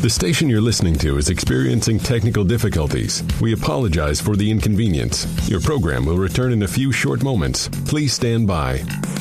The station you're listening to is experiencing technical difficulties. We apologize for the inconvenience. Your program will return in a few short moments. Please stand by.